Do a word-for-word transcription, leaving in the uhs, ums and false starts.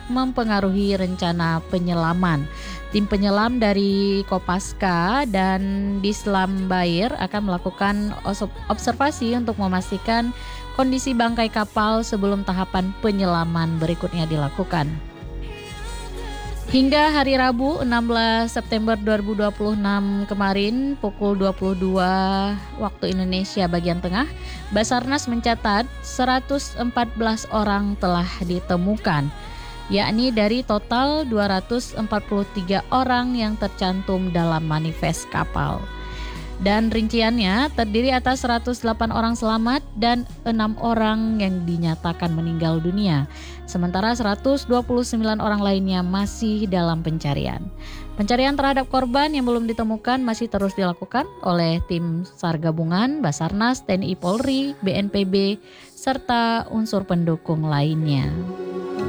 mempengaruhi rencana penyelaman. Tim penyelam dari Kopaska dan Dislambair akan melakukan observasi untuk memastikan kondisi bangkai kapal sebelum tahapan penyelaman berikutnya dilakukan. Hingga hari Rabu enam belas September dua ribu dua puluh enam kemarin pukul dua puluh dua waktu Indonesia bagian tengah, Basarnas mencatat seratus empat belas orang telah ditemukan, yakni dari total dua ratus empat puluh tiga orang yang tercantum dalam manifest kapal. Dan rinciannya terdiri atas seratus delapan orang selamat dan enam orang yang dinyatakan meninggal dunia. Sementara seratus dua puluh sembilan orang lainnya masih dalam pencarian. Pencarian terhadap korban yang belum ditemukan masih terus dilakukan oleh tim SAR gabungan, Basarnas, T N I Polri, B N P B, serta unsur pendukung lainnya.